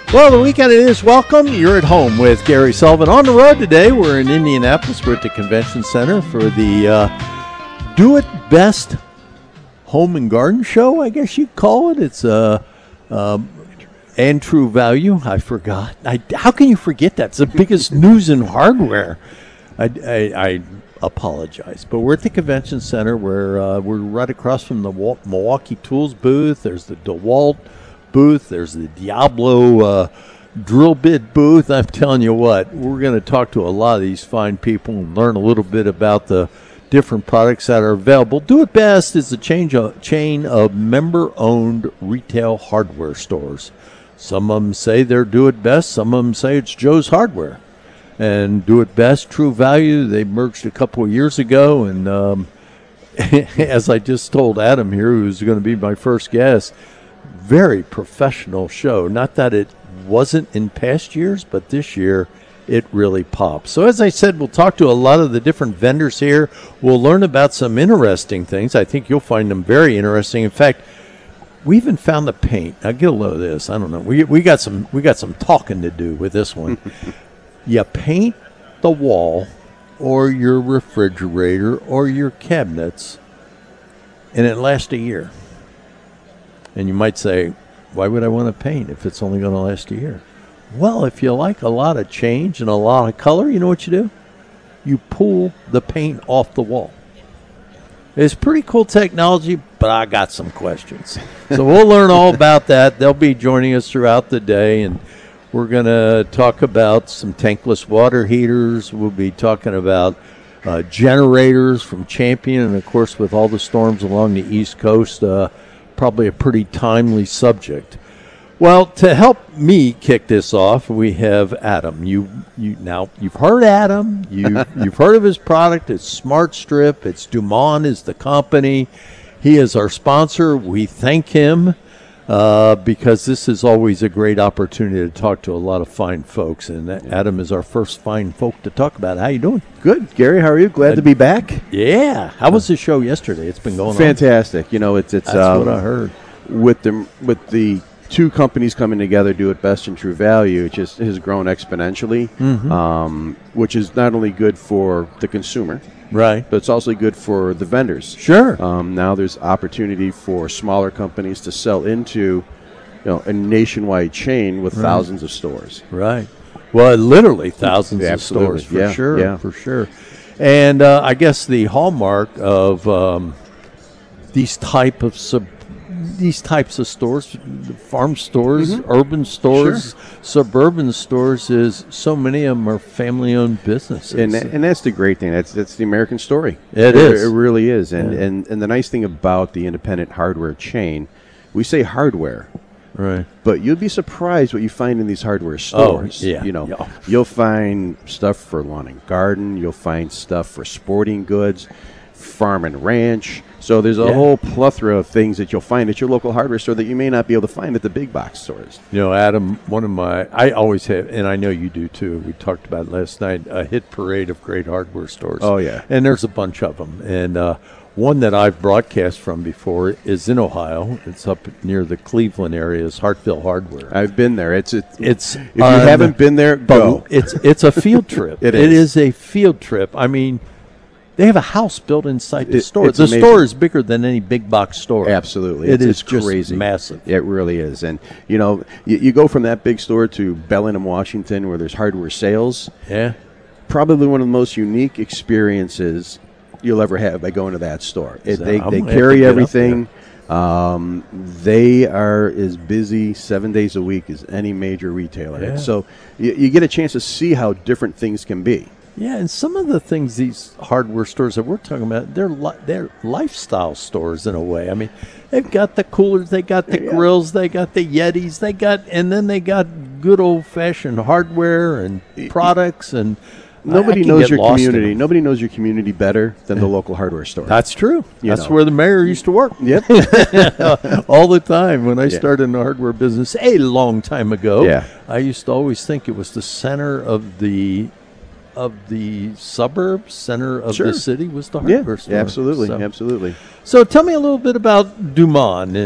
Well, the weekend it is. Welcome. You're at home with Gary Sullivan. On the road today, we're in Indianapolis. We're at the Convention Center for the Do It Best Home and Garden Show, I guess you'd call it. It's and True Value. I forgot. How can you forget that? It's the biggest news in hardware. I apologize. But we're at the Convention Center where we're right across from the Milwaukee Tools booth. There's the DeWalt booth. There's the Diablo drill bit booth. I'm telling you what, we're going to talk to a lot of these fine people and learn a little bit about the different products that are available. Do It Best is a chain of member-owned retail hardware stores. Some of them say they're Do It Best. Some of them say it's Joe's Hardware. And Do It Best, True Value, they merged a couple of years ago. And as I just told Adam here, who's going to be my first guest, very professional show. Not that it wasn't in past years, but this year it really pops. So as I said, we'll talk to a lot of the different vendors here. We'll learn about some interesting things. I think you'll find them very interesting. In fact, we even found the paint. Now get a load of this. I don't know. We got some talking to do with this one. You paint the wall or your refrigerator or your cabinets, and it lasts a year. And you might say, why would I want to paint if it's only going to last a year? Well, if you like a lot of change and a lot of color, you know what you do? You pull the paint off the wall. It's pretty cool technology, but I got some questions. So we'll learn all about that. They'll be joining us throughout the day, and we're going to talk about some tankless water heaters. We'll be talking about generators from Champion, and, of course, with all the storms along the East Coast, probably a pretty timely subject. Well, to help me kick this off, we have Adam. You've heard Adam. You've heard of his product. It's Smart Strip. It's Dumont is the company. He is our sponsor. We thank him because this is always a great opportunity to talk to a lot of fine folks. And Adam is our first fine folk to talk about. How you doing? Good, Gary. How are you? Glad to be back. Yeah. How was the show yesterday? It's been going fantastic. on. You know, it's That's what I heard. With the two companies coming together, Do It Best and True Value, it just has grown exponentially, which is not only good for the consumer, right, but it's also good for the vendors. Sure. Now there's opportunity for smaller companies to sell into, a nationwide chain with thousands of stores. Right. Well, literally thousands of stores, for sure. And I guess the hallmark of these types of stores, farm stores, urban stores, suburban stores, is so many of them are family-owned businesses. And that's the great thing. That's the American story. It is. It really is. And the nice thing about the independent hardware chain, we say hardware. Right. But you'd be surprised what you find in these hardware stores. Oh, yeah. You'll find stuff for lawn and garden. You'll find stuff for sporting goods, farm and ranch. So there's a whole plethora of things that you'll find at your local hardware store that you may not be able to find at the big box stores. Adam, I always have, and I know you do too, we talked about it last night, a hit parade of great hardware stores. Oh, yeah. And there's a bunch of them. And one that I've broadcast from before is in Ohio. It's up near the Cleveland area. It's Hartville Hardware. I've been there. It's if you haven't been there, go. It's a field trip. It is a field trip. I mean, they have a house built inside the store. The store is bigger than any big box store. Absolutely. It's just crazy. Massive. It really is. And, you go from that big store to Bellingham, Washington, where there's hardware sales. Yeah. Probably one of the most unique experiences you'll ever have by going to that store. They carry everything. They are as busy 7 days a week as any major retailer. Yeah. So you get a chance to see how different things can be. Yeah, and some of the things these hardware stores that we're talking about, they're lifestyle stores in a way. I mean, they've got the coolers, they got the grills, they got the Yetis, and then they got good old-fashioned hardware and products, and nobody knows your community. Nobody knows your community better than the local hardware store. That's true. That's where the mayor used to work. Yep. All the time. When I started in the hardware business a long time ago, I used to always think it was the center of the suburbs, center of the city was the hardware store. Absolutely. So tell me a little bit about Dumont